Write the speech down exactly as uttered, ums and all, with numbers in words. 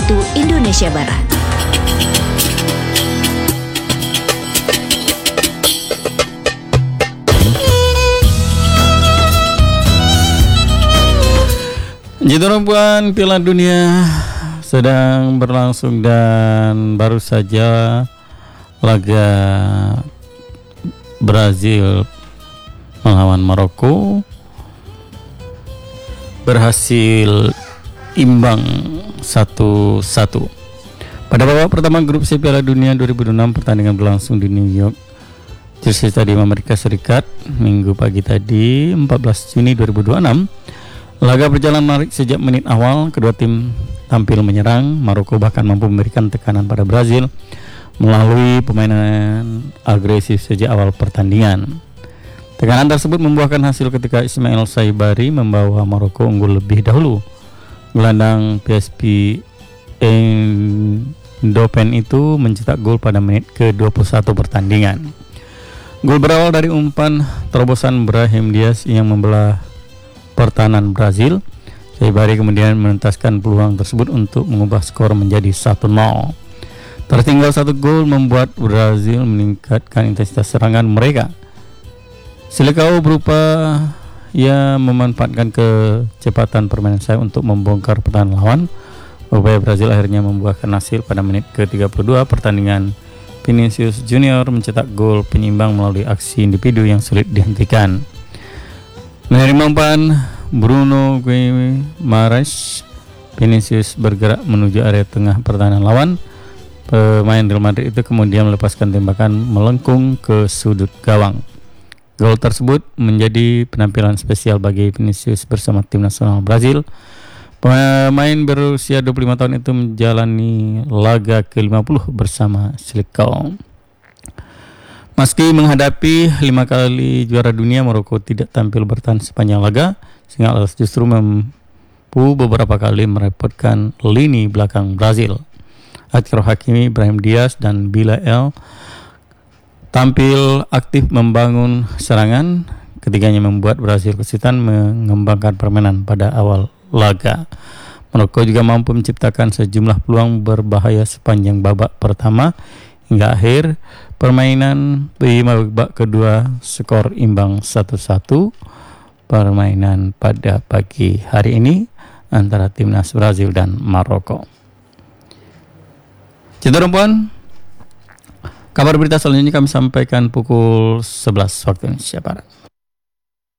waktu Indonesia Barat. Gitu Puan, Piala Dunia sedang berlangsung dan baru saja laga Brazil melawan Maroko berhasil imbang satu satu. Pada babak pertama grup C Piala Dunia dua ribu enam, pertandingan berlangsung di New York, Jersey Stadium, Amerika Serikat, Minggu pagi tadi, empat belas Juni dua ribu dua puluh enam. Laga berjalan menarik sejak menit awal. Kedua tim tampil menyerang. Maroko bahkan mampu memberikan tekanan pada Brazil melalui permainan agresif sejak awal pertandingan. Tekanan tersebut membuahkan hasil ketika Ismail Saibari membawa Maroko unggul lebih dahulu. Gelandang P S P Eindhoven itu mencetak gol pada menit ke dua puluh satu pertandingan. Gol berawal dari umpan terobosan Brahim Diaz yang membelah pertahanan Brazil. Saibari kemudian menuntaskan peluang tersebut untuk mengubah skor menjadi satu nol. Tertinggal satu gol membuat Brazil meningkatkan intensitas serangan mereka. Silikau berupa ia memanfaatkan kecepatan permainan sayap untuk membongkar pertahanan lawan. Upaya Brazil akhirnya membuahkan hasil pada menit ke tiga puluh dua pertandingan. Vinicius Junior mencetak gol penyeimbang melalui aksi individu yang sulit dihentikan. Menerima umpan Bruno Guimaraes, Vinicius bergerak menuju area tengah pertahanan lawan. Pemain Real Madrid itu kemudian melepaskan tembakan melengkung ke sudut gawang. Gol tersebut menjadi penampilan spesial bagi Vinicius bersama tim nasional Brazil. Pemain berusia dua puluh lima tahun itu menjalani laga ke lima puluh bersama Silikau. Meski menghadapi lima kali juara dunia, Maroko tidak tampil bertahan sepanjang laga, sehingga justru mampu beberapa kali merepotkan lini belakang Brazil. Achraf Hakimi, Brahim Diaz, dan Bilal tampil aktif membangun serangan. Ketiganya membuat Brazil kesulitan mengembangkan permainan pada awal laga. Maroko juga mampu menciptakan sejumlah peluang berbahaya sepanjang babak pertama hingga akhir permainan. Di babak kedua skor imbang satu satu. Permainan pada pagi hari ini antara timnas Brazil dan Maroko. Cinta Rumpun, kabar berita selanjutnya kami sampaikan pukul sebelas waktu Indonesia Barat.